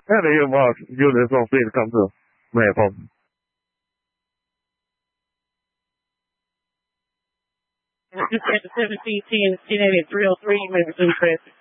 Ja, nee, maar jullie is wel aan de kant mee van. Just had the 17 10 at 303 members in traffic.